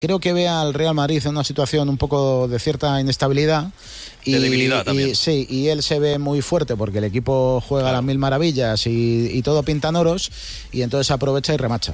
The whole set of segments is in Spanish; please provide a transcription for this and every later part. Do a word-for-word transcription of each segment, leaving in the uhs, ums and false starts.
Creo que ve al Real Madrid en una situación un poco de cierta inestabilidad. Y, de debilidad también. Y, sí, y él se ve muy fuerte porque el equipo juega claro. a las mil maravillas y, y todo pintan oros, y entonces aprovecha y remacha.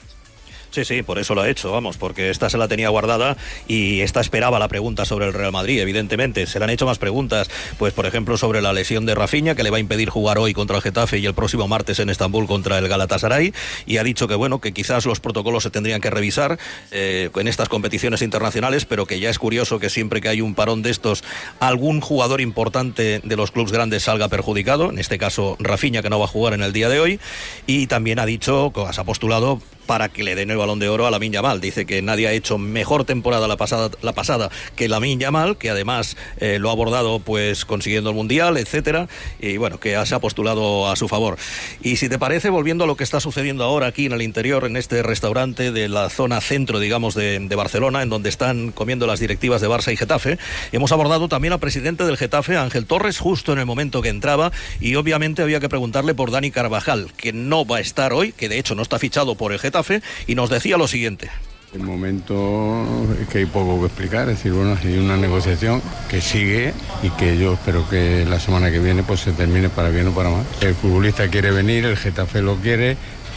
Sí, sí, por eso lo ha hecho, vamos, porque esta se la tenía guardada y esta esperaba la pregunta sobre el Real Madrid, evidentemente. Se le han hecho más preguntas, pues por ejemplo sobre la lesión de Rafinha, que le va a impedir jugar hoy contra el Getafe y el próximo martes en Estambul contra el Galatasaray, y ha dicho que bueno, que quizás los protocolos se tendrían que revisar eh, en estas competiciones internacionales, pero que ya es curioso que siempre que hay un parón de estos, algún jugador importante de los clubes grandes salga perjudicado, en este caso Rafinha, que no va a jugar en el día de hoy, y también ha dicho, se ha postulado para que le den el Balón de Oro a Lamine Yamal. Dice que nadie ha hecho mejor temporada la pasada, la pasada que Lamine Yamal, que además eh, lo ha abordado pues consiguiendo el Mundial, etcétera, y bueno, que se ha postulado a su favor. Y si te parece, volviendo a lo que está sucediendo ahora aquí en el interior, en este restaurante de la zona centro, digamos, de, de Barcelona, en donde están comiendo las directivas de Barça y Getafe, hemos abordado también al presidente del Getafe, Ángel Torres, justo en el momento que entraba, y obviamente había que preguntarle por Dani Carvajal, que no va a estar hoy, que de hecho no está fichado por el Getafe, y nos decía lo siguiente. De momento es que hay poco que explicar, es decir, bueno, hay una negociación que sigue y que yo espero que la semana que viene pues se termine para bien o para mal. El futbolista quiere venir, el Getafe lo quiere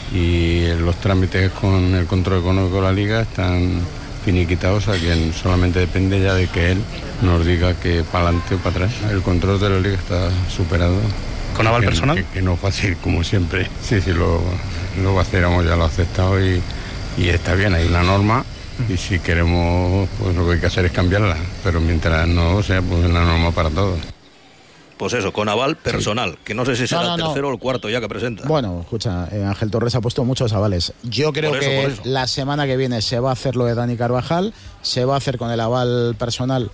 y los trámites con el control económico de la liga están finiquitados, a quien solamente depende ya de que él nos diga que para adelante o para atrás. El control de la liga está superado. ¿Con aval que, personal? Que, que no es fácil, como siempre. Sí, sí, lo, lo va a hacer, ya lo ha aceptado y, y está bien, hay una norma y si queremos, pues lo que hay que hacer es cambiarla, pero mientras no sea, pues es la norma para todos. Pues eso, con aval personal, sí. Que no sé si será no, no, el tercero no. o el cuarto ya que presenta. Bueno, escucha, eh, Ángel Torres ha puesto muchos avales. Yo creo por eso, que por eso. la semana que viene se va a hacer lo de Dani Carvajal, se va a hacer con el aval personal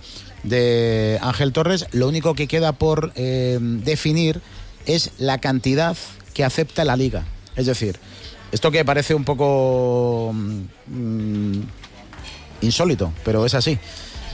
de Ángel Torres. Lo único que queda por eh, definir es la cantidad que acepta la Liga. Es decir, esto que parece un poco mmm, insólito, pero es así.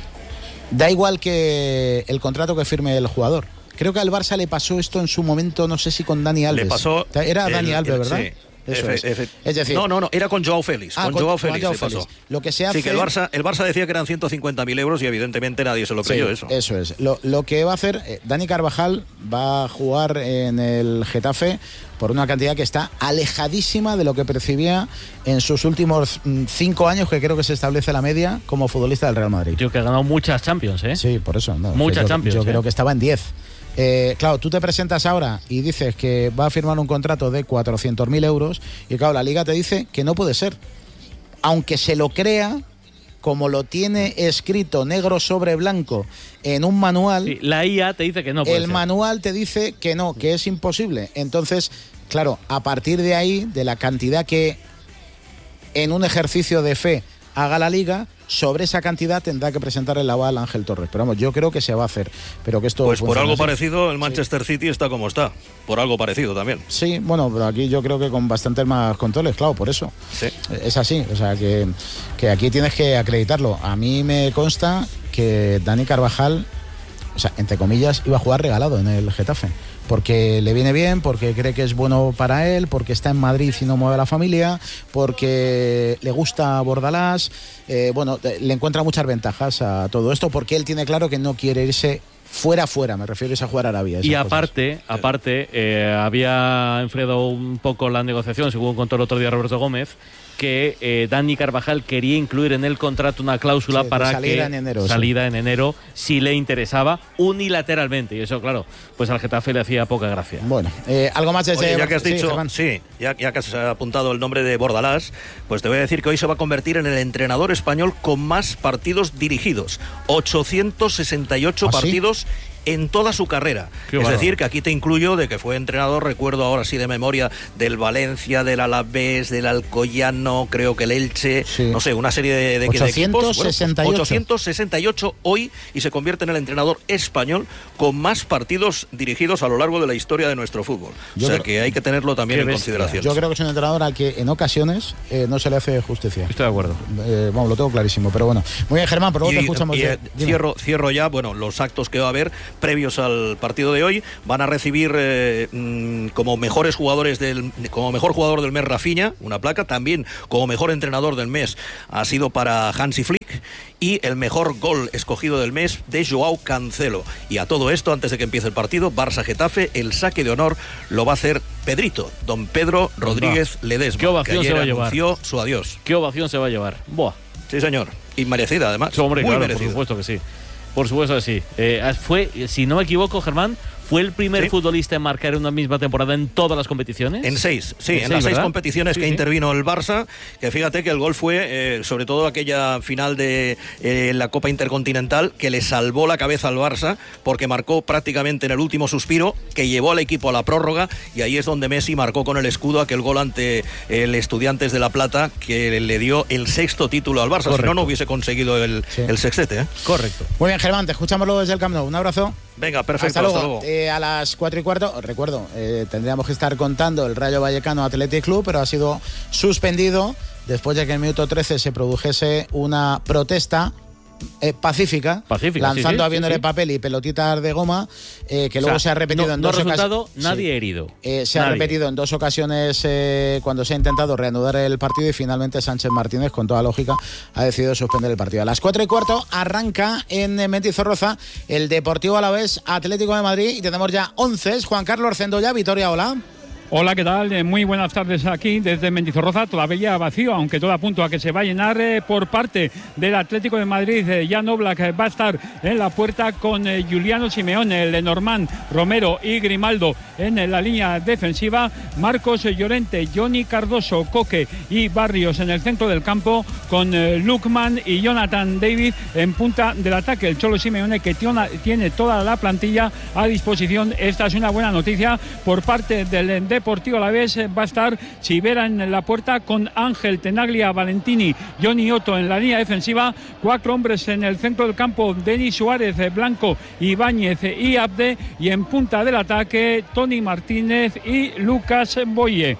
Da igual que el contrato que firme el jugador. Creo que al Barça le pasó esto en su momento, no sé si con Dani Alves. Le pasó Era el, Dani Alves, el, ¿verdad? Sí. Eso Efe, es. efe. es decir, no, no, no, era con Joao Félix. Ah, con, con Joao Félix Joao se Félix. pasó. Lo que se hace... Sí, que el Barça, el Barça decía que eran ciento cincuenta mil euros y evidentemente nadie se lo creyó sí, eso. Eso es. Lo, lo que va a hacer, eh, Dani Carvajal va a jugar en el Getafe por una cantidad que está alejadísima de lo que percibía en sus últimos mm, cinco años, que creo que se establece la media como futbolista del Real Madrid. Tío, que ha ganado muchas Champions, ¿eh? Sí, por eso. No, muchas yo, Champions. Yo ¿eh? creo que estaba en diez. Eh, claro, tú te presentas ahora y dices que va a firmar un contrato de cuatrocientos mil euros y claro, la Liga te dice que no puede ser. Aunque se lo crea, como lo tiene escrito negro sobre blanco en un manual, sí, la I A te dice que no puede el ser. manual te dice que no, que es imposible. Entonces, claro, a partir de ahí, de la cantidad que en un ejercicio de fe haga la Liga, sobre esa cantidad tendrá que presentar el aval a Ángel Torres. Pero vamos, yo creo que se va a hacer. Pero que esto pues por algo así. parecido, el Manchester sí. City está como está. Por algo parecido también. Sí, bueno, pero aquí yo creo que con bastantes más controles, claro, por eso. Sí. Es así, o sea, que, que aquí tienes que acreditarlo. A mí me consta que Dani Carvajal, o sea, entre comillas, iba a jugar regalado en el Getafe. Porque le viene bien, porque cree que es bueno para él, porque está en Madrid y no mueve a la familia, porque le gusta Bordalás, eh, bueno, le encuentra muchas ventajas a todo esto, porque él tiene claro que no quiere irse fuera, fuera, me refiero a jugar a Arabia. Y aparte, cosas. aparte eh, había enfriado un poco la negociación, según contó el otro día Roberto Gómez, que eh, Dani Carvajal quería incluir en el contrato una cláusula sí, para salida que en enero, salida sí. en enero si le interesaba unilateralmente, y eso claro, pues al Getafe le hacía poca gracia. Bueno, eh, algo más desde... Oye, ya que has sí, dicho, Germán. sí, ya, ya que has apuntado el nombre de Bordalás, pues te voy a decir que hoy se va a convertir en el entrenador español con más partidos dirigidos, ochocientos sesenta y ocho ¿Ah, partidos sí? en toda su carrera. Qué es bárbaro. decir, que aquí te incluyo de que fue entrenador, recuerdo ahora sí de memoria, del Valencia, del Alavés, del Alcoyano, creo que el Elche, sí. no sé, una serie de, de, ochocientos sesenta y ocho. de equipos. Bueno, ochocientos sesenta y ocho hoy y se convierte en el entrenador español con más partidos dirigidos a lo largo de la historia de nuestro fútbol. Yo o sea creo, que hay que tenerlo también en bestia. consideración. Yo creo que es un entrenador al que en ocasiones eh, no se le hace justicia. Estoy de acuerdo. Eh, bueno, lo tengo clarísimo, pero bueno. Muy bien, Germán, por luego te escuchamos. Y, de, cierro, cierro ya, bueno, los actos que va a haber, previos al partido de hoy. Van a recibir eh, mmm, como mejores jugadores del, como mejor jugador del mes Rafinha, una placa. También como mejor entrenador del mes ha sido para Hansi Flick, y el mejor gol escogido del mes de Joao Cancelo. Y a todo esto, antes de que empiece el partido, Barça-Getafe, el saque de honor lo va a hacer Pedrito, don Pedro Rodríguez Ledesma. ¿Qué ovación que ayer se va a llevar? Anunció su adiós. ¿Qué ovación se va a llevar? Buah. Sí, señor. Y merecida, además. Sí, hombre, muy claro, merecida. por supuesto que sí. Por supuesto que sí. Eh, fue, si no me equivoco, Germán, ¿fue el primer sí. futbolista en marcar en una misma temporada en todas las competiciones? En seis, sí, en, en seis, las seis ¿verdad? competiciones sí, que sí. intervino el Barça, que fíjate que el gol fue, eh, sobre todo aquella final de eh, la Copa Intercontinental, que le salvó la cabeza al Barça, porque marcó prácticamente en el último suspiro, que llevó al equipo a la prórroga, y ahí es donde Messi marcó con el escudo aquel gol ante el Estudiantes de La Plata, que le dio el sexto título al Barça. Correcto. Si no, no hubiese conseguido el, sí. el sextete. ¿eh? Correcto. Muy bien, Germán, te escuchamos luego desde el Camp Nou. Un abrazo. Venga, perfecto, Hasta luego. hasta luego. Eh, a las cuatro y cuarto, os recuerdo, eh, tendríamos que estar contando el Rayo Vallecano Athletic Club, pero ha sido suspendido después de que en el minuto trece se produjese una protesta eh, pacífica, Pacífica, lanzando sí, sí, aviones sí, sí. de papel y pelotitas de goma, eh, que luego O sea, se ha repetido no, en no dos resultado, ocasiones. nadie Sí. herido. Eh, se Nadie. ha repetido en dos ocasiones eh, cuando se ha intentado reanudar el partido, y finalmente Sánchez Martínez, con toda lógica, ha decidido suspender el partido. A las cuatro y cuarto arranca en Mendizorroza el Deportivo Alavés Atlético de Madrid, y tenemos ya once. Juan Carlos Centolla, Vitoria, hola. Hola, ¿qué tal? Eh, Muy buenas tardes aquí desde Mendizorroza, todavía vacío, aunque todo apunta a que se va a llenar eh, por parte del Atlético de Madrid. Eh, Jan Oblak eh, va a estar en la puerta con eh, Juliano Simeone, Lenormand, Romero y Grimaldo en eh, la línea defensiva, Marcos eh, Llorente, Johnny Cardoso, Coque y Barrios en el centro del campo, con eh, Lukman y Jonathan David en punta del ataque. El Cholo Simeone, que tiona, tiene toda la plantilla a disposición. Esta es una buena noticia por parte del Deportivo Alavés. Va a estar Chivera en la puerta con Ángel, Tenaglia, Valentini, Johnny Otto en la línea defensiva, cuatro hombres en el centro del campo, Denis Suárez, Blanco, Ibáñez y Abde, y en punta del ataque Tony Martínez y Lucas Boye.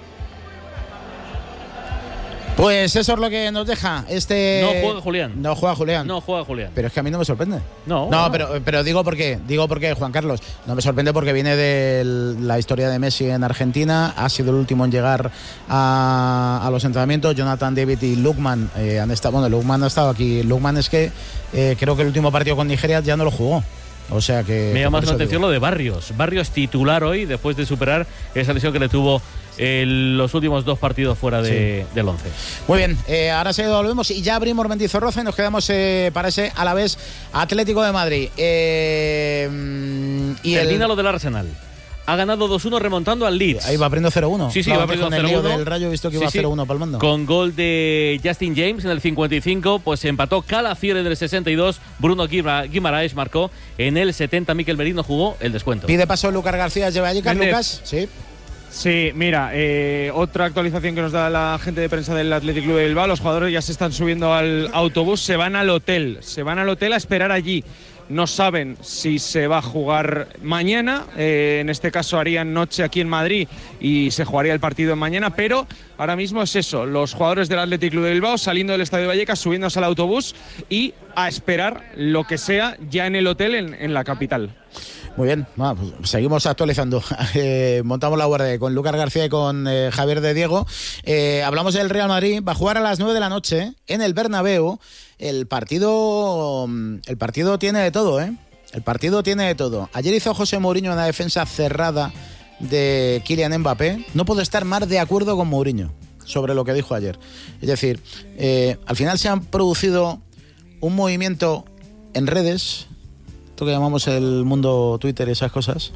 Pues eso es lo que nos deja este... No juega Julián. No juega Julián. No juega Julián. Pero es que a mí no me sorprende. No. No, pero, pero digo por qué. Digo por qué, Juan Carlos. No me sorprende porque viene de la historia de Messi en Argentina. Ha sido el último en llegar a, a los entrenamientos. Jonathan David y Lukman eh, han estado... Bueno, Lukman ha estado aquí. Lukman es que eh, creo que el último partido con Nigeria ya no lo jugó. O sea que... Me llama por más eso la atención digo. lo de Barrios. Barrios titular hoy, después de superar esa lesión que le tuvo en los últimos dos partidos fuera de, sí. del once. Muy bien, eh, ahora sí volvemos y ya abrimos Mendizorroza y nos quedamos eh, para ese Alavés Atlético de Madrid. Eh, y Termina el... lo del Arsenal. Ha ganado dos uno remontando al Leeds. Ahí va abriendo cero uno. Sí, sí, claro, va abriendo con el cero uno. lío del Rayo he visto que sí, iba sí. cero uno palmando. Con gol de Justin James en el cincuenta y cinco, pues empató Calafiore en el sesenta y dos, Bruno Guimaraes marcó en el setenta, Mikel Merino jugó el descuento. Pide paso Lucas García, lleva allí, Méndez. Lucas. Sí. Sí, mira, eh, otra actualización que nos da la gente de prensa del Athletic Club de Bilbao. Los jugadores ya se están subiendo al autobús, se van al hotel, se van al hotel a esperar allí. No saben si se va a jugar mañana, eh, en este caso harían noche aquí en Madrid y se jugaría el partido mañana, pero ahora mismo es eso, los jugadores del Athletic Club de Bilbao saliendo del Estadio Vallecas, subiéndose al autobús y a esperar lo que sea ya en el hotel en, en la capital. Muy bien, bueno, pues seguimos actualizando. Eh, montamos la guardia con Lucas García y con eh, Javier de Diego. Eh, hablamos del Real Madrid, va a jugar a las nueve de la noche en el Bernabéu. El partido, el partido tiene de todo, ¿eh? El partido tiene de todo. Ayer hizo José Mourinho una defensa cerrada de Kylian Mbappé. No puedo estar más de acuerdo con Mourinho sobre lo que dijo ayer. Es decir, eh, al final se han producido un movimiento en redes, esto que llamamos el mundo Twitter y esas cosas,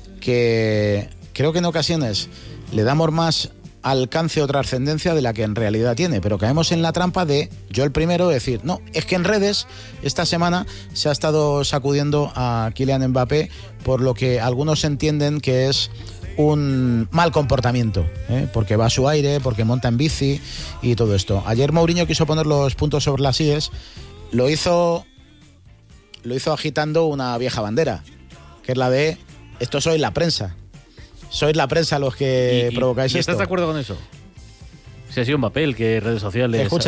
que creo que en ocasiones le damos más alcance o trascendencia de la que en realidad tiene, pero caemos en la trampa de, yo el primero, decir, no, es que en redes esta semana se ha estado sacudiendo a Kylian Mbappé por lo que algunos entienden que es un mal comportamiento, ¿eh? Porque va a su aire, porque monta en bici y todo esto. Ayer Mourinho quiso poner los puntos sobre las íes, lo hizo lo hizo agitando una vieja bandera, que es la de, esto sois la prensa. Sois la prensa los que ¿Y, provocáis y esto. ¿Estás de acuerdo con eso? Si ha sido un papel que redes sociales... Escucha,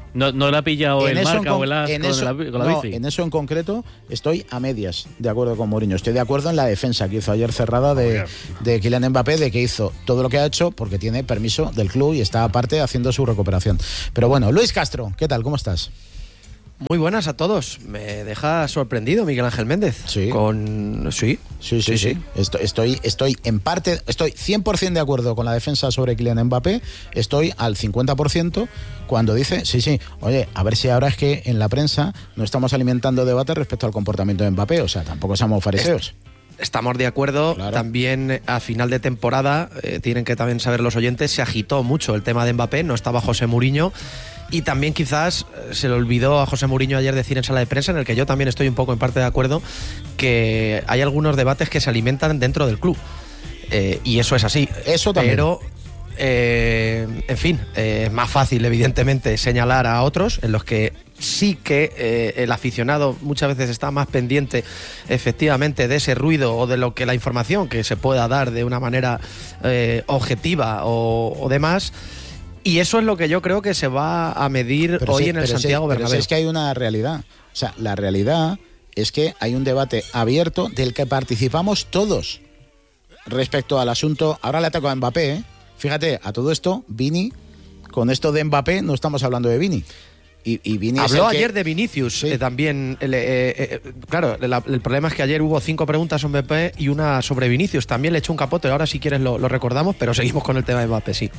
No, no le ha pillado En el eso en marca con- o el as en con eso- la, con la no, bici. en eso en concreto estoy a medias de acuerdo con Mourinho. Estoy de acuerdo en la defensa que hizo ayer cerrada de, de Kylian Mbappé, de que hizo todo lo que ha hecho porque tiene permiso del club y está aparte haciendo su recuperación. Pero bueno, Luis Castro, ¿qué tal? ¿Cómo estás? Muy buenas a todos. Me deja sorprendido Miguel Ángel Méndez. Sí. Con sí. Sí, sí, sí. Estoy, estoy, estoy en parte, estoy cien por ciento de acuerdo con la defensa sobre Kylian Mbappé. Estoy al cincuenta por ciento cuando dice, sí, sí, oye, a ver si ahora es que en la prensa no estamos alimentando debate respecto al comportamiento de Mbappé. O sea, tampoco somos fariseos. Estamos de acuerdo. Claro. También a final de temporada, eh, tienen que también saber los oyentes, se agitó mucho el tema de Mbappé. No estaba José Mourinho. Y también quizás eh, se le olvidó a José Mourinho ayer decir en sala de prensa, en el que yo también estoy un poco en parte de acuerdo, que hay algunos debates que se alimentan dentro del club. Eh, y eso es así. Eso también. Pero, eh, en fin, eh, es más fácil, evidentemente, señalar a otros en los que sí que eh, el aficionado muchas veces está más pendiente, efectivamente, de ese ruido o de lo que la información que se pueda dar de una manera eh, objetiva o, o demás. Y eso es lo que yo creo que se va a medir Pero hoy sí, en el pero sí, Santiago pero Bernabéu. sí es que hay una realidad. O sea, la realidad es que hay un debate abierto del que participamos todos respecto al asunto. Ahora le ataco a Mbappé, ¿eh? Fíjate, a todo esto, Vini, con esto de Mbappé no estamos hablando de Vini. Y, y Vini es Habló el que- ayer de Vinicius, Sí. eh, también. el, eh, eh, claro, la- el problema es que ayer hubo cinco preguntas sobre Mbappé y una sobre Vinicius. También le echó un capote, ahora si quieres lo, lo recordamos, pero seguimos con el tema de Mbappé, sí.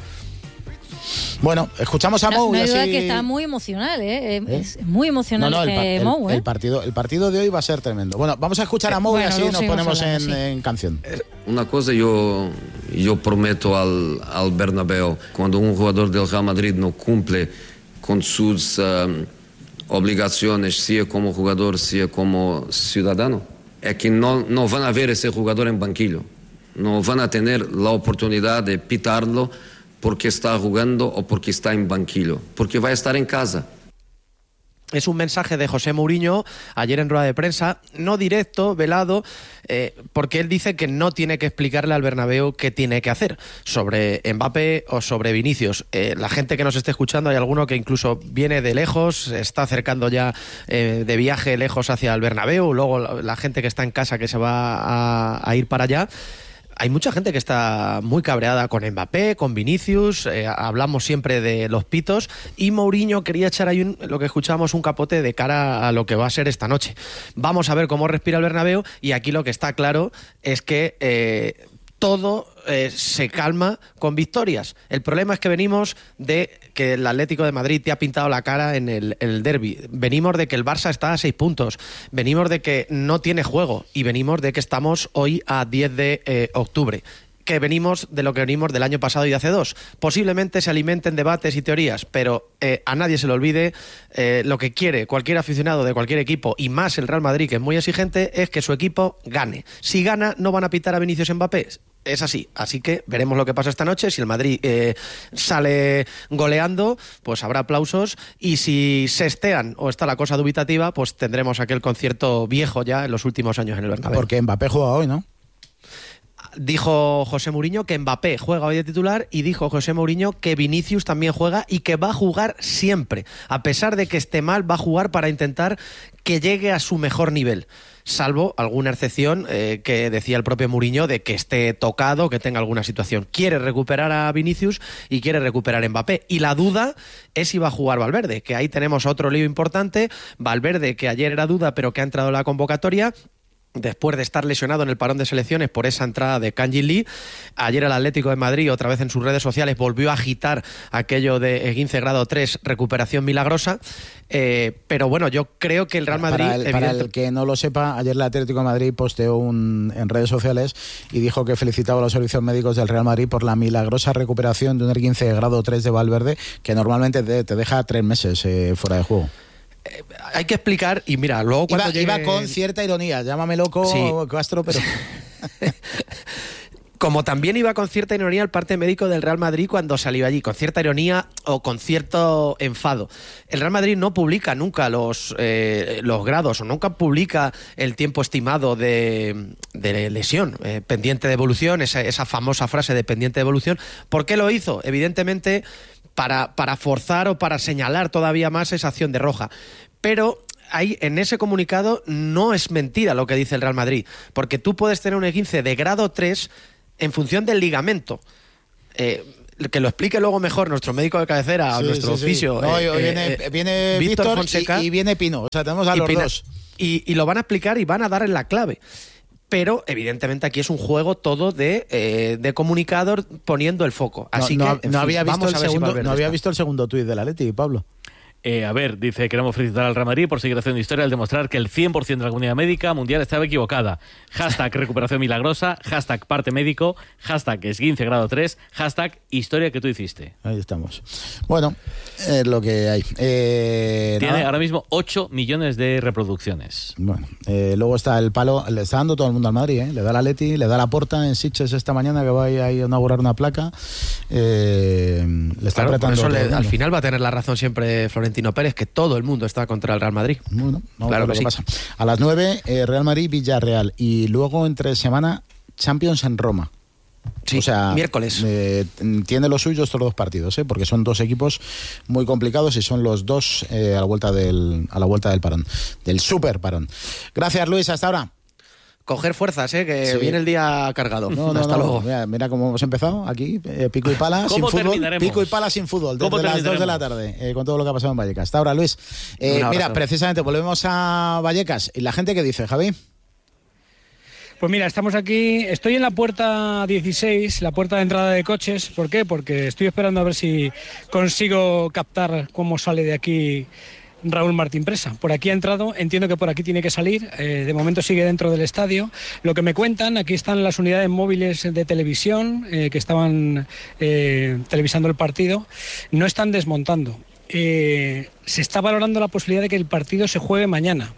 Bueno, escuchamos a No, Mou no y hay duda así- que está muy emocional, ¿eh? ¿Eh? Es muy emocional No, no, el, pa- este el- Mou, ¿eh? el partido, el partido de hoy va a ser tremendo. Bueno, vamos a escuchar a Mou Bueno, y así luego nos seguimos ponemos en, hablando, sí. en canción. Uma coisa eu, eu prometo ao, ao Bernabéu, quando um jogador do Real Madrid não cumpre com suas um, obrigações, seja como jogador, seja como cidadão, é que não, não vão haver esse jogador em banquilho. Não vão ter a oportunidade de pitarlo porque está jugando o porque está en banquillo, porque va a estar en casa. Es un mensaje de José Mourinho ayer en rueda de prensa, no directo, velado, eh, porque él dice que no tiene que explicarle al Bernabéu qué tiene que hacer sobre Mbappé o sobre Vinicius. Eh, la gente que nos esté escuchando, hay alguno que incluso viene de lejos, se está acercando ya eh, de viaje lejos hacia el Bernabéu, luego la, la gente que está en casa que se va a, a ir para allá. Hay mucha gente que está muy cabreada con Mbappé, con Vinicius, eh, hablamos siempre de los pitos, y Mourinho quería echar ahí un, lo que escuchábamos, un capote de cara a lo que va a ser esta noche. Vamos a ver cómo respira el Bernabéu, y aquí lo que está claro es que eh, todo eh, se calma con victorias. El problema es que venimos de que el Atlético de Madrid te ha pintado la cara en el, en el derbi. Venimos de que el Barça está a seis puntos. Venimos de que no tiene juego. Y venimos de que estamos hoy a diez de eh, octubre. Que venimos de lo que venimos del año pasado y de hace dos. Posiblemente se alimenten debates y teorías, pero eh, a nadie se le olvide eh, lo que quiere cualquier aficionado de cualquier equipo, y más el Real Madrid, que es muy exigente, es que su equipo gane. Si gana, no van a pitar a Vinicius Mbappé. Es así, así que veremos lo que pasa esta noche. Si el Madrid eh, sale goleando, pues habrá aplausos, y si se estean o está la cosa dubitativa, pues tendremos aquel concierto viejo ya en los últimos años en el Bernabéu. Porque Mbappé juega hoy, ¿no? Dijo José Mourinho que Mbappé juega hoy de titular, y dijo José Mourinho que Vinicius también juega y que va a jugar siempre. A pesar de que esté mal, va a jugar para intentar que llegue a su mejor nivel. Salvo alguna excepción eh, que decía el propio Mourinho de que esté tocado, que tenga alguna situación. Quiere recuperar a Vinicius y quiere recuperar a Mbappé. Y la duda es si va a jugar Valverde, que ahí tenemos otro lío importante. Valverde, que ayer era duda, pero que ha entrado en la convocatoria después de estar lesionado en el parón de selecciones por esa entrada de Kangin Lee. Ayer el Atlético de Madrid, otra vez en sus redes sociales, volvió a agitar aquello de quince grado tres, recuperación milagrosa. Eh, pero bueno, yo creo que el Real Madrid... Para el, para el que no lo sepa, ayer el Atlético de Madrid posteó un, en redes sociales y dijo que felicitaba a los servicios médicos del Real Madrid por la milagrosa recuperación de un quince grado tres de Valverde, que normalmente te, te deja tres meses eh, fuera de juego. Eh, hay que explicar, y mira, luego cuando Iba, llegue... iba con cierta ironía, llámame loco, Sí. Castro, pero... Como también iba con cierta ironía el parte médico del Real Madrid cuando salió allí, con cierta ironía o con cierto enfado. El Real Madrid no publica nunca los, eh, los grados, o nunca publica el tiempo estimado de, de lesión, eh, pendiente de evolución, esa, esa famosa frase de pendiente de evolución. ¿Por qué lo hizo? Evidentemente para, para forzar o para señalar todavía más esa acción de roja. Pero ahí, en ese comunicado no es mentira lo que dice el Real Madrid, porque tú puedes tener un esguince de grado tres en función del ligamento. Eh, que lo explique luego mejor nuestro médico de cabecera, sí, nuestro sí, oficio. Sí. No, eh, viene, eh, viene Víctor, Víctor Fonseca y, y viene Pino. O sea, tenemos a los Pino, dos. Y, y lo van a explicar y van a dar en la clave. Pero, evidentemente, aquí es un juego todo de, eh, de comunicador poniendo el foco. Así no, no, que, no, fin, había visto el si segundo, no había está. visto el segundo tuit del Atleti, Pablo. Eh, a ver, dice, queremos felicitar al Real Madrid por seguir haciendo historia al demostrar que el cien por ciento de la comunidad médica mundial estaba equivocada. Hashtag recuperación milagrosa, hashtag parte médico, hashtag esguince grado tres, hashtag historia que tú hiciste. Ahí estamos. Bueno, es lo que hay. Eh, Tiene nada. ahora mismo ocho millones de reproducciones. Bueno, eh, luego está el palo, le está dando todo el mundo al Madrid, ¿eh? Le da la Leti, le da la Porta en Sitges esta mañana que va a ir a inaugurar una placa. Eh, le está Claro, por apretando eso todo el le, mundo. al final va a tener la razón siempre Florentino Pérez, que todo el mundo está contra el Real Madrid. Bueno, vamos claro a ver que lo sí. que pasa. A las nueve, eh, Real Madrid-Villarreal. Y luego, entre semana, Champions en Roma. Sí, o sea, miércoles. Eh, tiene los suyos estos dos partidos, ¿eh? Porque son dos equipos muy complicados y son los dos eh, a la vuelta del a la vuelta del parón, del super parón. Gracias, Luis, hasta ahora. Coger fuerzas, ¿eh? Que Sí. viene el día cargado. No, no, Hasta no. luego. Mira, mira cómo hemos empezado aquí, eh, pico y pala sin ¿Cómo fútbol, terminaremos? pico y pala sin fútbol, ¿Cómo desde las dos de la terminaremos? tarde, eh, con todo lo que ha pasado en Vallecas. Hasta ahora, Luis. Eh, Un abrazo. mira, precisamente volvemos a Vallecas. ¿Y la gente qué dice, Javi? Pues mira, estamos aquí, estoy en la puerta dieciséis, la puerta de entrada de coches. ¿Por qué? Porque estoy esperando a ver si consigo captar cómo sale de aquí Raúl Martín Presa. Por aquí ha entrado, entiendo que por aquí tiene que salir, eh, de momento sigue dentro del estadio. Lo que me cuentan, aquí están las unidades móviles de televisión eh, que estaban eh, televisando el partido, no están desmontando. Eh, se está valorando la posibilidad de que el partido se juegue mañana.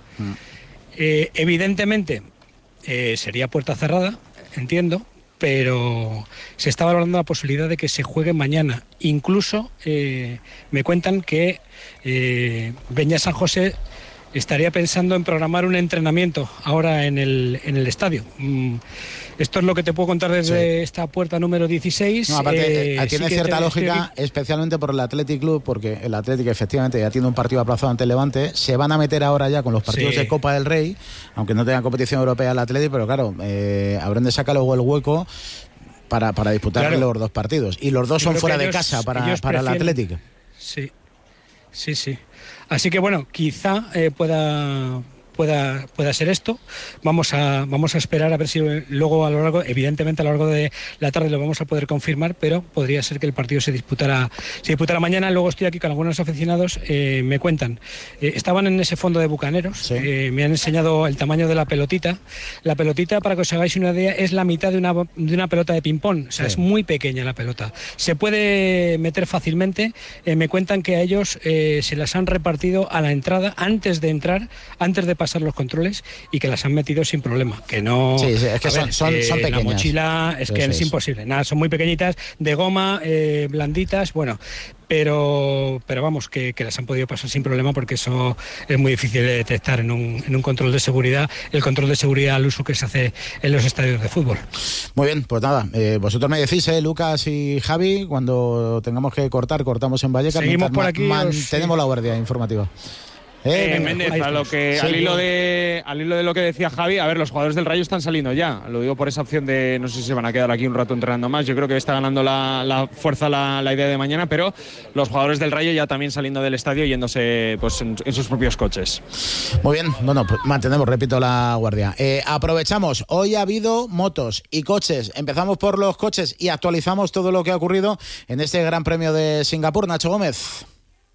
Eh, evidentemente eh, sería puerta cerrada, entiendo, pero se está valorando la posibilidad de que se juegue mañana. Incluso eh, me cuentan que eh, Beñat San José estaría pensando en programar un entrenamiento ahora en el, en el estadio. Mm, esto es lo que te puedo contar desde sí. esta puerta número dieciséis. No, aparte, eh, tiene sí cierta te, lógica, estoy... especialmente por el Athletic Club, porque el Athletic efectivamente ya tiene un partido aplazado ante el Levante. Se van a meter ahora ya con los partidos sí. de Copa del Rey, aunque no tengan competición europea el Athletic, pero claro, eh, habrán de sacar luego el hueco para, para disputar claro. los dos partidos. Y los dos Yo son fuera de ellos, casa para, para el Athletic. Sí, sí, sí. Así que bueno, quizá eh, pueda... Pueda, pueda ser esto. Vamos a, vamos a esperar a ver si luego a lo largo, evidentemente a lo largo de la tarde lo vamos a poder confirmar, pero podría ser que el partido se disputara, se disputara mañana. Luego estoy aquí con algunos aficionados, eh, me cuentan, eh, estaban en ese fondo de bucaneros, sí. eh, me han enseñado el tamaño de la pelotita. La pelotita, para que os hagáis una idea, es la mitad de una, de una pelota de ping-pong, o sea, sí. es muy pequeña la pelota. Se puede meter fácilmente, eh, me cuentan que a ellos eh, se las han repartido a la entrada, antes de entrar, antes de pasar los controles, y que las han metido sin problema, que no sí, sí, es que son, ver, son, son eh, pequeñas. La mochila es que es, es imposible, nada, son muy pequeñitas, de goma, eh, blanditas, bueno, pero pero vamos, que, que las han podido pasar sin problema, porque eso es muy difícil de detectar en un, en un control de seguridad, el control de seguridad al uso que se hace en los estadios de fútbol. Muy bien, pues nada, eh, vosotros me decís, eh, Lucas y Javi, cuando tengamos que cortar, cortamos en Vallecas. Seguimos por aquí, mantenemos os... la guardia informativa. Eh, eh, Méndez, a lo que, sí, al, hilo de, al hilo de lo que decía Javi, a ver, los jugadores del Rayo están saliendo ya. Lo digo por esa opción de no sé si se van a quedar aquí un rato entrenando más. Yo creo que está ganando la, la fuerza la, la idea de mañana, pero los jugadores del Rayo ya también saliendo del estadio, yéndose pues en, en sus propios coches. Muy bien, bueno, pues mantenemos, repito, la guardia. Eh, aprovechamos, hoy ha habido motos y coches. Empezamos por los coches y actualizamos todo lo que ha ocurrido en este Gran Premio de Singapur. Nacho Gómez.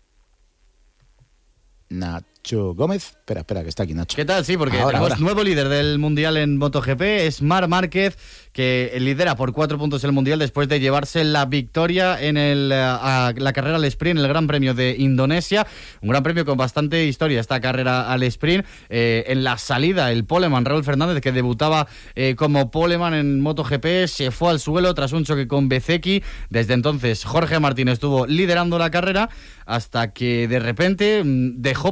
Nacho Gómez, espera, espera, que está aquí Nacho. ¿Qué tal? Sí, porque ahora, tenemos ahora. nuevo líder del Mundial en MotoGP, es Marc Márquez, que lidera por cuatro puntos el Mundial después de llevarse la victoria en el, a, la carrera al sprint en el Gran Premio de Indonesia. Un gran premio con bastante historia, esta carrera al sprint. Eh, en la salida, el poleman Raúl Fernández, que debutaba eh, como poleman en MotoGP, se fue al suelo tras un choque con Bezzecchi. Desde entonces, Jorge Martín estuvo liderando la carrera hasta que de repente dejó pasar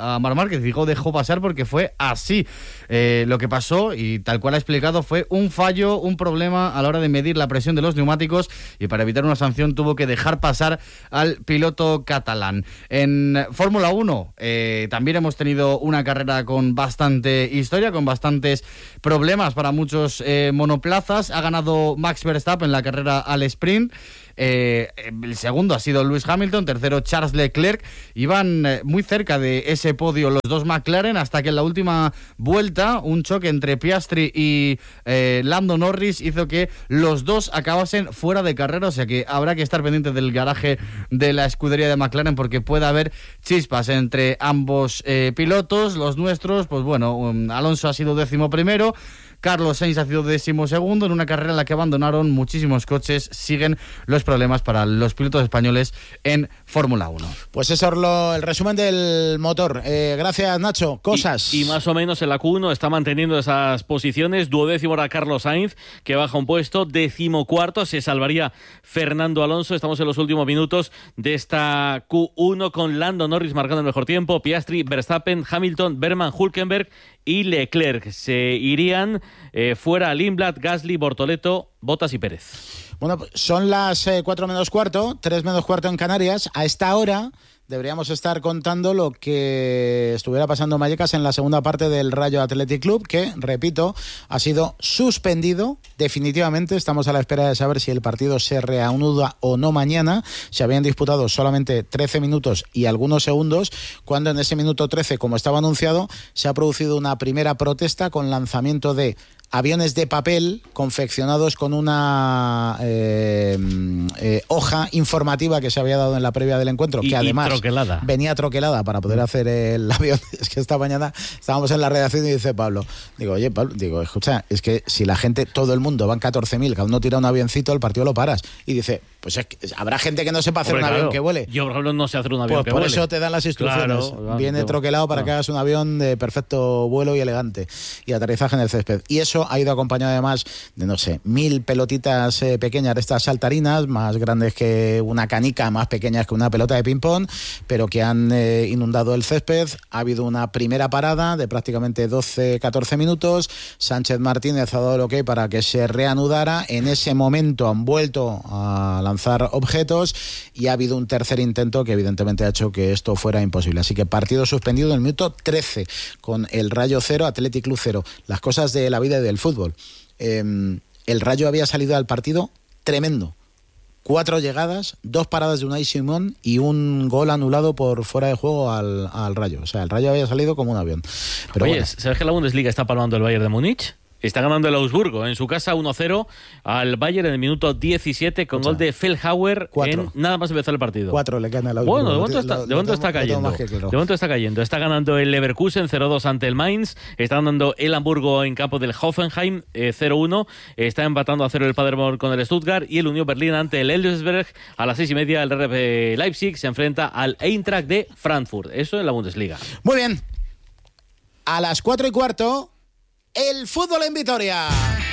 a Marc Márquez, digo dejó pasar porque fue así. Eh, lo que pasó, y tal cual ha explicado, fue un fallo, un problema a la hora de medir la presión de los neumáticos, y para evitar una sanción tuvo que dejar pasar al piloto catalán. En Fórmula uno eh, también hemos tenido una carrera con bastante historia, con bastantes problemas para muchos eh, monoplazas. Ha ganado Max Verstappen la carrera al sprint. Eh, el segundo ha sido Lewis Hamilton, tercero Charles Leclerc. Iban eh, muy cerca de ese podio los dos McLaren, hasta que en la última vuelta un choque entre Piastri y eh, Lando Norris hizo que los dos acabasen fuera de carrera. O sea que habrá que estar pendiente del garaje de la escudería de McLaren, porque puede haber chispas entre ambos eh, pilotos. Los nuestros, pues bueno, um, Alonso ha sido décimo primero, Carlos Sainz ha sido décimo segundo, en una carrera en la que abandonaron muchísimos coches. Siguen los problemas para los pilotos españoles en Fórmula uno. Pues eso es lo, el resumen del motor. Eh, gracias, Nacho. Cosas. Y, y más o menos en la Q uno está manteniendo esas posiciones. Duodécimo era Carlos Sainz, que baja un puesto. Décimo cuarto se salvaría Fernando Alonso. Estamos en los últimos minutos de esta Q uno, con Lando Norris marcando el mejor tiempo, Piastri, Verstappen, Hamilton, Berman, Hülkenberg y Leclerc. Se irían eh, fuera Lindblad, Gasly, Bortoleto, Bottas y Pérez. Bueno, son las eh, cuatro menos cuarto, tres menos cuarto en Canarias. A esta hora deberíamos estar contando lo que estuviera pasando en Vallecas en la segunda parte del Rayo Athletic Club, que, repito, ha sido suspendido definitivamente. Estamos a la espera de saber si el partido se reanuda o no mañana. Se habían disputado solamente trece minutos y algunos segundos, cuando en ese minuto trece, como estaba anunciado, se ha producido una primera protesta con lanzamiento de aviones de papel confeccionados con una eh, eh, hoja informativa que se había dado en la previa del encuentro, y, que además troquelada. venía troquelada para poder hacer el avión. Es que esta mañana estábamos en la redacción y dice Pablo, digo, oye Pablo, digo, escucha, es que si la gente, todo el mundo, van catorce mil, cada uno tira un avioncito, el partido lo paras. Y dice, pues es que habrá gente que no sepa hacer Hombre, un claro. avión que vuele. Yo, por ejemplo, no sé hacer un avión pues que por vuele. Por eso te dan las instrucciones. Claro, Viene claro, troquelado para claro. que hagas un avión de perfecto vuelo y elegante. Y aterrizaje en el césped. Y eso ha ido acompañado además de, no sé, mil pelotitas eh, pequeñas, de estas saltarinas, más grandes que una canica, más pequeñas que una pelota de ping-pong, pero que han eh, inundado el césped. Ha habido una primera parada de prácticamente doce catorce minutos. Sánchez Martínez ha dado el ok para que se reanudara. En ese momento han vuelto a lanzar objetos y ha habido un tercer intento que evidentemente ha hecho que esto fuera imposible. Así que partido suspendido en el minuto trece, con el Rayo cero, Athletic Club cero. Las cosas de la vida y del fútbol. Eh, el Rayo había salido al partido tremendo. Cuatro llegadas, dos paradas de Unai Simón y un gol anulado por fuera de juego al, al Rayo. O sea, el Rayo había salido como un avión. Pero Oye, bueno. ¿sabes que la Bundesliga está palmando el Bayern de Múnich? Está ganando el Augsburgo en su casa uno cero al Bayern en el minuto diecisiete con o sea, gol de Feldhauer en nada más empezar el partido. Cuatro le gana el Augsburgo. Bueno, de momento está, de momento está cayendo. De momento está cayendo. Está ganando el Leverkusen cero dos ante el Mainz. Está ganando el Hamburgo en campo del Hoffenheim eh, cero uno. Está empatando a cero el Paderborn con el Stuttgart. Y el Unión Berlín ante el Elversberg. A las seis y media el R B Leipzig se enfrenta al Eintracht de Frankfurt. Eso en la Bundesliga. Muy bien. A las cuatro y cuarto... el fútbol en Vitoria.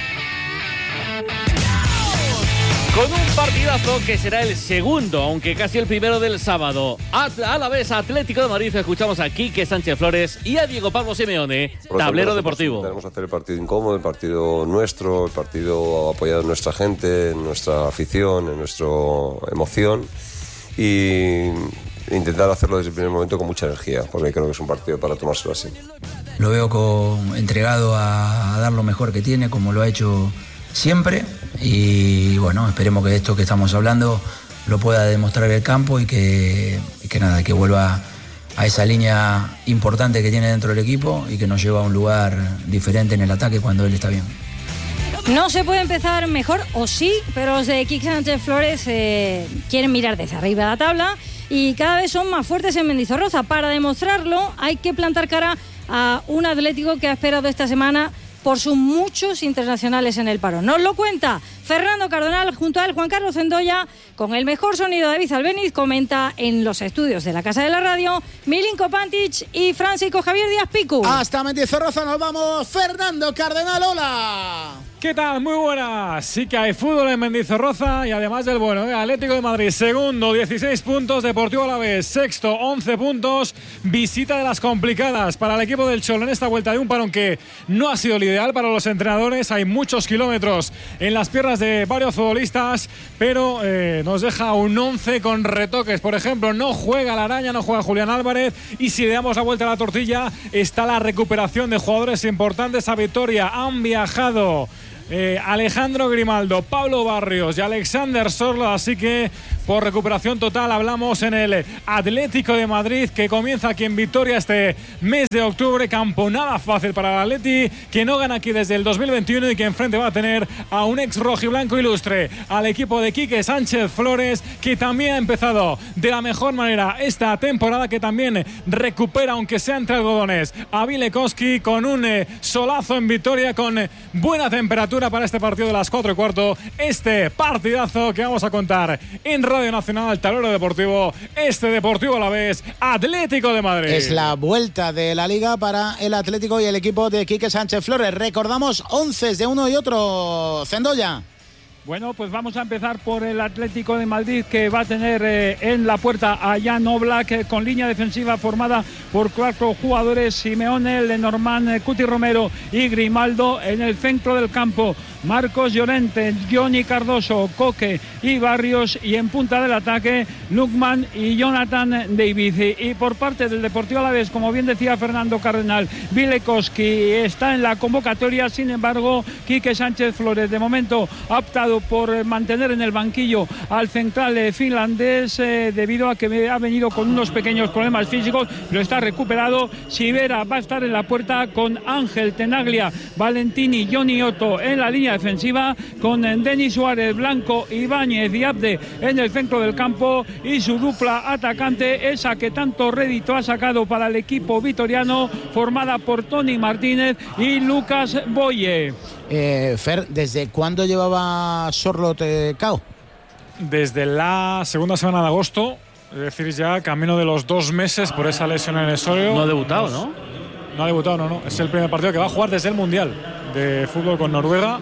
Con un partidazo que será el segundo, aunque casi el primero del sábado. A, a la vez Atlético de Madrid, escuchamos a Quique Sánchez Flores y a Diego Pablo Simeone, tablero deportivo. Tenemos que hacer el partido incómodo, el partido nuestro, el partido apoyado en nuestra gente, en nuestra afición, en nuestra emoción y intentar hacerlo desde el primer momento con mucha energía, porque creo que es un partido para tomárselo así. Lo veo con, entregado a, a dar lo mejor que tiene, como lo ha hecho siempre. Y bueno, esperemos que esto que estamos hablando lo pueda demostrar el campo y que, y que nada, que vuelva a esa línea importante que tiene dentro del equipo y que nos lleva a un lugar diferente en el ataque cuando él está bien. No se puede empezar mejor, o sí, pero los de Quique Sánchez Flores eh, quieren mirar desde arriba de la tabla y cada vez son más fuertes en Mendizorroza. Para demostrarlo hay que plantar cara a un Atlético que ha esperado esta semana por sus muchos internacionales en el paro. Nos lo cuenta Fernando Cardonal, junto a él Juan Carlos Zendoya, con el mejor sonido de David Albeniz, comenta en los estudios de la Casa de la Radio Milinko Pantic y Francisco Javier Díaz Picu. Hasta Mendizorroza nos vamos, Fernando Cardenal, hola. ¿Qué tal? Muy buenas. Sí que hay fútbol en Mendizorroza y además del bueno, ¿eh? Atlético de Madrid, segundo, dieciséis puntos, Deportivo Alavés, sexto, once puntos, visita de las complicadas para el equipo del Cholo en esta vuelta de un parón que no ha sido el ideal para los entrenadores. Hay muchos kilómetros en las piernas de varios futbolistas, pero eh, nos deja un once con retoques. Por ejemplo, no juega la Araña, no juega Julián Álvarez, y si le damos la vuelta a la tortilla está la recuperación de jugadores importantes a Vitoria. Han viajado Eh, Alejandro Grimaldo, Pablo Barrios y Alexander Sorlo, así que por recuperación total hablamos en el Atlético de Madrid, que comienza aquí en Vitoria este mes de octubre. Campo nada fácil para el Atleti, que no gana aquí desde el dos mil veintiuno y que enfrente va a tener a un ex rojiblanco ilustre, al equipo de Quique Sánchez Flores, que también ha empezado de la mejor manera esta temporada, que también recupera, aunque sea entre algodones, a Vilekowski con un eh, solazo en Vitoria, con eh, buena temperatura para este partido de las cuatro y cuarto. Este partidazo que vamos a contar en Radio Nacional, Tablero Deportivo, este Deportivo Alavés, Atlético de Madrid. Es la vuelta de la Liga para el Atlético y el equipo de Quique Sánchez Flores. Recordamos once de uno y otro, Cendoya. Bueno, pues vamos a empezar por el Atlético de Madrid, que va a tener eh, en la puerta a Jan Oblak, eh, con línea defensiva formada por cuatro jugadores: Simeone, Lenormand, eh, Cuti Romero y Grimaldo. En el centro del campo, Marcos Llorente, Johnny Cardoso, Coque y Barrios, y en punta del ataque, Lukman y Jonathan David. Y por parte del Deportivo Alavés, como bien decía Fernando Cardenal, Vilekowski está en la convocatoria. Sin embargo, Quique Sánchez Flores de momento ha optado por mantener en el banquillo al central eh, finlandés, eh, debido a que ha venido con unos pequeños problemas físicos, pero está recuperado. Sivera va a estar en la puerta con Ángel Tenaglia, Valentini, Johnny Otto en la línea defensiva, con Denis Suárez, Blanco, Ibáñez y Abde en el centro del campo, y su dupla atacante, esa que tanto rédito ha sacado para el equipo vitoriano, formada por Tony Martínez y Lucas Boye. Eh, Fer, ¿desde cuándo llevaba Sorloth eh, cao? Desde la segunda semana de agosto, es decir, ya camino de los dos meses por esa lesión en el sóleo. No ha debutado, ¿no? No ha debutado, no, no. Es el primer partido que va a jugar desde el Mundial de fútbol con Noruega.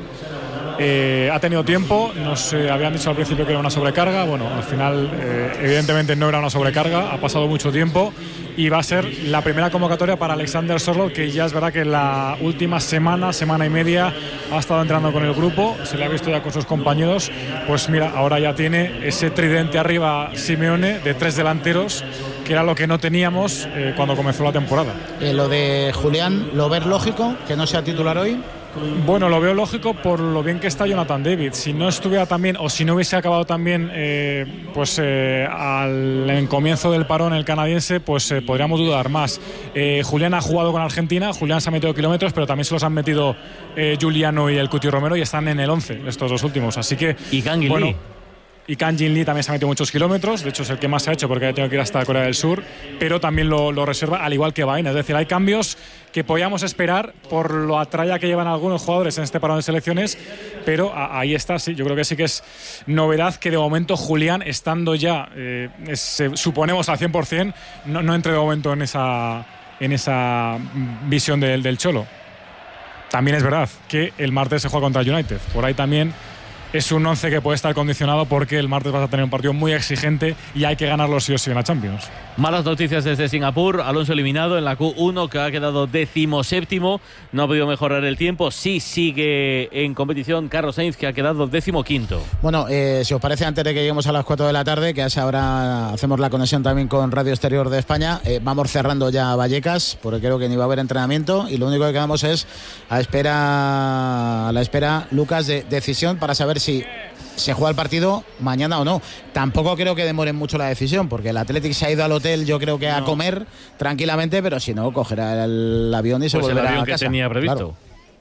Eh, ha tenido tiempo, nos eh, habían dicho al principio que era una sobrecarga. Bueno, al final eh, evidentemente no era una sobrecarga, ha pasado mucho tiempo y va a ser la primera convocatoria para Alexander Sorloth, que ya es verdad que la última semana, semana y media ha estado entrando con el grupo, se le ha visto ya con sus compañeros. Pues mira, ahora ya tiene ese tridente arriba Simeone de tres delanteros, que era lo que no teníamos eh, cuando comenzó la temporada. Eh, lo de Julián, ¿lo ves lógico que no sea titular hoy? Bueno, lo veo lógico por lo bien que está Jonathan David. Si no estuviera tan bien, o si no hubiese acabado tan bien, eh, pues eh, al en comienzo del parón el canadiense, pues eh, podríamos dudar más. Eh, Julián ha jugado con Argentina, Julián se ha metido kilómetros, pero también se los han metido eh, Giuliano y el Cuti Romero, y están en el once estos dos últimos. Así que, y Kang bueno, Lee. Y Kang Jin Lee también se ha metido muchos kilómetros, de hecho es el que más se ha hecho porque ha tenido que ir hasta Corea del Sur, pero también lo, lo reserva, al igual que Baena. Es decir, hay cambios que podíamos esperar por lo atraya que llevan algunos jugadores en este parón de selecciones, pero a, ahí está, sí, yo creo que sí que es novedad que de momento Julián, estando ya, eh, es, eh, suponemos al cien por cien, no, no entre de momento en esa, en esa visión del, del Cholo. También es verdad que el martes se juega contra United, por ahí también es un once que puede estar condicionado porque el martes vas a tener un partido muy exigente y hay que ganarlo sí o sí en la Champions. Malas noticias desde Singapur. Alonso eliminado en la Q uno, que ha quedado decimoséptimo. No ha podido mejorar el tiempo. Sí sigue en competición Carlos Sainz, que ha quedado decimoquinto. Bueno, eh, si os parece, antes de que lleguemos a las cuatro de la tarde, que a esa hora hacemos la conexión también con Radio Exterior de España, eh, vamos cerrando ya Vallecas, porque creo que ni va a haber entrenamiento y lo único que quedamos es a espera, a la espera, Lucas, de decisión para saber si se juega el partido mañana o no. Tampoco creo que demore mucho la decisión, porque el Athletic se ha ido al hotel, yo creo que a no. comer tranquilamente, pero si no, cogerá el avión y se pues volverá el avión a casa. Que tenía previsto. Claro.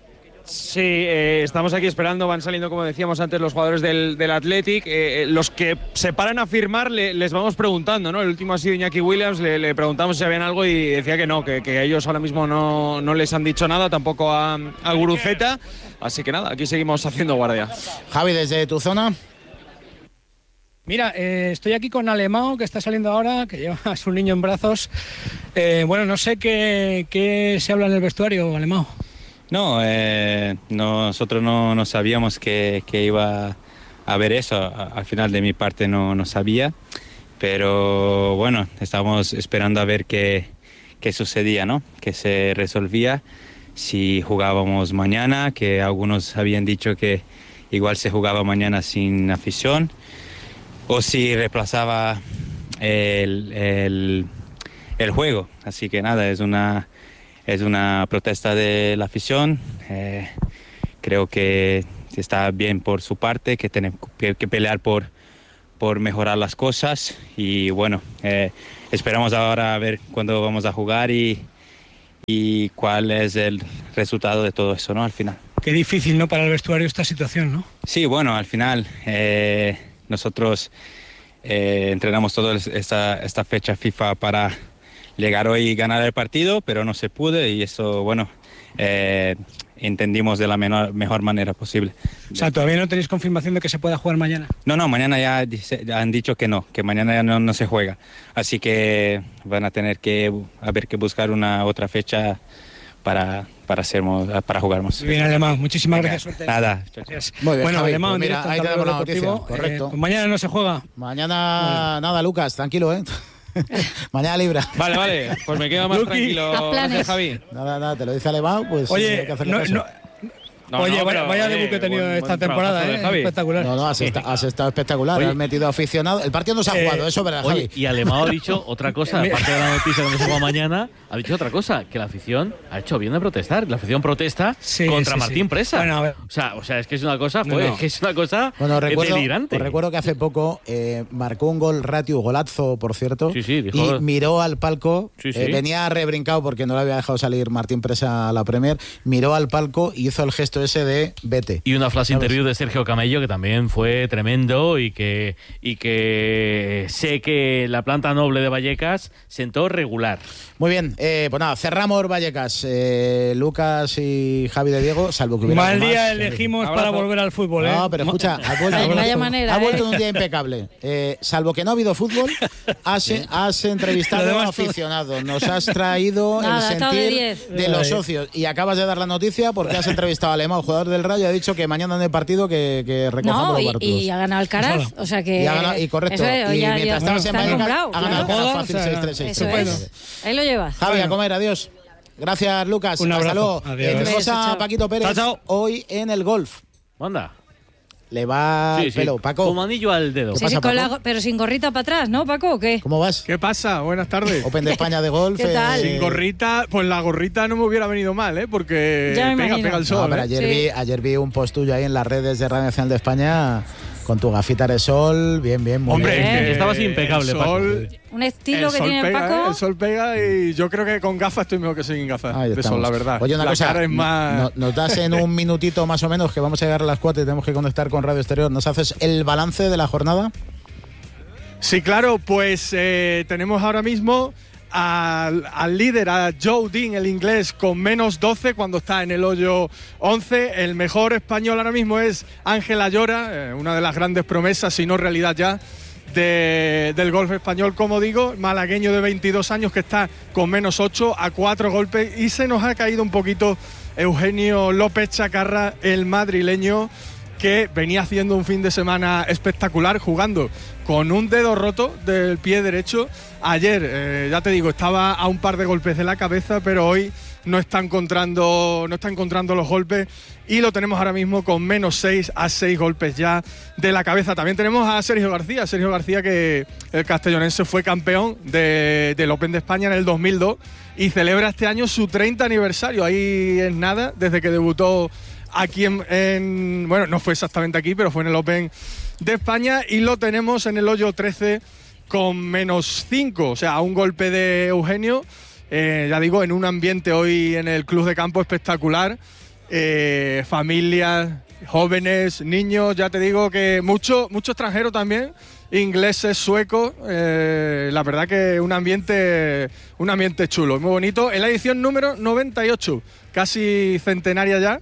Sí, eh, estamos aquí esperando, van saliendo, como decíamos antes, los jugadores del, del Athletic. Eh, los que se paran a firmar le, les vamos preguntando, ¿no? El último ha sido Iñaki Williams, le, le preguntamos si sabían algo y decía que no, que, que ellos ahora mismo no, no les han dicho nada, tampoco a, a Guruceta. Así que nada, aquí seguimos haciendo guardia. Javi, desde tu zona. Mira, eh, estoy aquí con Alemão, que está saliendo ahora, que lleva a su niño en brazos. Eh, bueno, no sé qué, qué se habla en el vestuario, Alemão. No, eh, nosotros no, no sabíamos que, que iba a haber eso. A- Al final de mi parte no, no sabía, pero bueno, estábamos esperando a ver qué, qué sucedía, ¿no? Que se resolvía si jugábamos mañana, que algunos habían dicho que igual se jugaba mañana sin afición, o si reemplazaba el, el, el juego. Así que nada, es una, es una protesta de la afición. Eh, creo que está bien por su parte, que tenemos que, que pelear por, por mejorar las cosas. Y bueno, eh, esperamos ahora a ver cuándo vamos a jugar y, y cuál es el resultado de todo eso, ¿no? Al final. Qué difícil, ¿no? Para el vestuario esta situación, ¿no? Sí, bueno, al final eh, nosotros eh, entrenamos toda esta, esta fecha FIFA para llegar hoy y ganar el partido, pero no se pudo y eso, bueno, eh, entendimos de la menor, mejor manera posible. O sea, todavía no tenéis confirmación de que se pueda jugar mañana. No, no, mañana ya, dice- ya han dicho que no, que mañana ya no, no se juega. Así que van a tener que haber que buscar una otra fecha para, para, hacermos, para jugarnos. Muy bien, Alemán, muchísimas gracias. Suerte. Nada. Gracias. Muy bien, Bueno, Javi, Alemán, pues mira, directo ahí al tenemos la tablero noticia, deportivo. correcto. Eh, pues mañana no se juega. Mañana nada, Lucas, tranquilo, ¿eh? Mañana libra. Vale, vale, pues me quedo más Luqui, tranquilo. a planes. Gracias, Javi. Nada, nada, te lo dice Alemán, pues Oye, hay que hacerle no- caso. no- No, Oye, no, vaya, pero, vaya oye, debut que he tenido buen- esta buen temporada, trabajo de ¿eh? Javi. Espectacular. No, no, has, esta- has estado espectacular, Oye. has metido aficionado. El partido no se ha Eh, jugado, eso es verdad, Oye, Javi. y Alemão ha dicho otra cosa, Mira. aparte de la noticia que no se juega mañana, ha dicho otra cosa, que la afición ha hecho bien de protestar. La afición protesta Sí, contra sí, Martín sí. Presa. Bueno, a ver. o, sea, o sea, es que es una cosa, No, joder, no. es que es una cosa Bueno, recuerdo, delirante. os recuerdo que hace poco eh, marcó un gol Ratiu, golazo, por cierto, Sí, sí, dijo- y miró al palco, Sí, sí. eh, venía rebrincado porque no le había dejado salir Martín Presa a la Premier, miró al palco y hizo el gesto ese de vete. Y una flash ¿Sabes? interview de Sergio Camello que también fue tremendo y que, y que sé que la planta noble de Vallecas sentó regular. Muy bien, eh, pues nada, cerramos Vallecas, eh, Lucas y Javi de Diego, salvo que hubiera Mal algo día más. elegimos Abrazo. para volver al fútbol, ¿eh? No, pero escucha, ha vuelto, Vaya ha vuelto- manera, ha vuelto ¿eh? en un día impecable. Eh, salvo que no ha habido fútbol, has, has entrevistado Lo a demás- aficionados, nos has traído Nada, el estado de sentir diez. de los socios y acabas de dar la noticia porque has entrevistado a Alemão, jugador del Rayo, y ha dicho que mañana en el partido que, que recojamos No, los y, bártulos. y ha ganado Alcaraz, o sea que... Y ha ganado- y correcto, Eso es, y ya- mientras ya estabas en está Vallecas, nombrado, ha ganado claro. Alcaraz fácil O sea, seis tres seis. Eso Estupendo. es. Ahí lo llevas. Javi, a comer, adiós. Gracias, Lucas. Un Hasta abrazo. luego. Adiós. Eh, tenemos Beso, a chao. Paquito Pérez Chao, chao. hoy en el golf. Anda. Le va Sí, el sí. pelo, Paco. Como anillo al dedo. Sí, pasa, sí, con Paco? la- pero sin gorrita para atrás, ¿no, Paco? ¿O qué? ¿Cómo vas? ¿Qué pasa? Buenas tardes. Open de España de golf. ¿Qué tal? Sin gorrita, pues la gorrita no me hubiera venido mal, ¿eh? Porque Ya me pega, imagino. pega el No, sol. pero ¿eh? ayer, Sí. vi, ayer vi un post tuyo ahí en las redes de Radio Nacional de España con tu gafita de sol. Bien, bien, muy Hombre, bien. es que Estabas impecable, el Paco. sol, Un estilo el que sol tiene pega, Paco. ¿eh? El sol pega y yo creo que con gafas estoy mejor que sin gafas Ahí de estamos. sol, la verdad. Oye, una la cosa, cara es más... no- nos das en un minutito más o menos, que vamos a llegar a las cuatro y tenemos que conectar con Radio Exterior. ¿Nos haces el balance de la jornada? Sí, claro, pues eh, tenemos ahora mismo al, al líder, a Joe Dean, el inglés, con menos doce cuando está en el hoyo once. El mejor español ahora mismo es Ángel Ayora, eh, una de las grandes promesas, si no realidad ya, de- del golf español, como digo, malagueño de veintidós años que está con menos ocho a cuatro golpes. Y se nos ha caído un poquito Eugenio López Chacarra, el madrileño, que venía haciendo un fin de semana espectacular jugando con un dedo roto del pie derecho. Ayer, eh, ya te digo, estaba a un par de golpes de la cabeza, pero hoy no está encontrando, no está encontrando los golpes y lo tenemos ahora mismo con menos seis a seis golpes ya de la cabeza. También tenemos a Sergio García, Sergio García que el castellonense fue campeón de, del Open de España en el dos mil dos y celebra este año su treinta aniversario. Ahí es nada, desde que debutó aquí en, en- bueno, no fue exactamente aquí, pero fue en el Open de España y lo tenemos en el hoyo trece con menos cinco, o sea, a un golpe de Eugenio, eh, ya digo, en un ambiente hoy en el club de campo espectacular, eh, familias, jóvenes, niños, ya te digo que mucho, mucho extranjero también, ingleses, suecos, eh, la verdad que un ambiente, un ambiente chulo, muy bonito, en la edición número noventa y ocho, casi centenaria ya.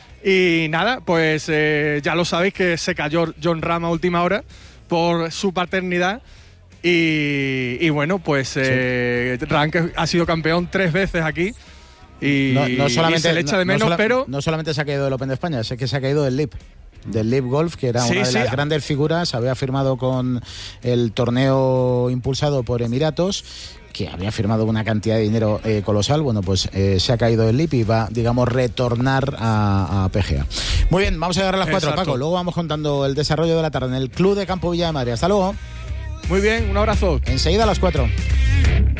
Y nada, pues eh, ya lo sabéis que se cayó John Ram a última hora por su paternidad. Y, y bueno, pues eh, Ram que ha sido campeón tres veces aquí. y, no, no solamente, y se le echa de no, menos, no sola, pero... No solamente se ha caído del Open de España, es que se ha caído del L I P. Del L I P Golf, que era sí, una de sí. las grandes figuras, había firmado con el torneo impulsado por Emiratos, que había firmado una cantidad de dinero eh, colosal. Bueno, pues eh, se ha caído del L I P y va, digamos, retornar a, a P G A. Muy bien, vamos a llegar a las cuatro, Exacto. Paco. Luego vamos contando el desarrollo de la tarde en el Club de Campo Villa de Madrid. Hasta luego. Muy bien, un abrazo. Enseguida a las cuatro.